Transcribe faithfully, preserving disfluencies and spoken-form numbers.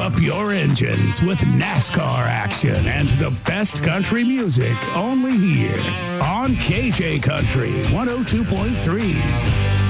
up your engines with NASCAR action and the best country music only here on K J Country one oh two point three.